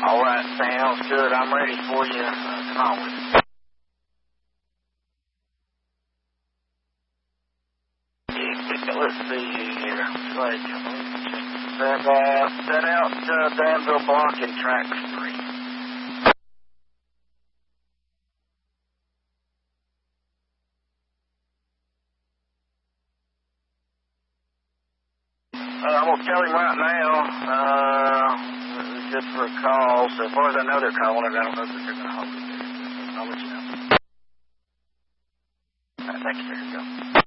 All right, sounds good. I'm ready for you. Come on with it. Let's see here. Set out Danville Block and Track 3. I'm going to tell him right now, just for a call. So as far as I know, they're calling it. I don't know if they're going to hold it. I'll let you know.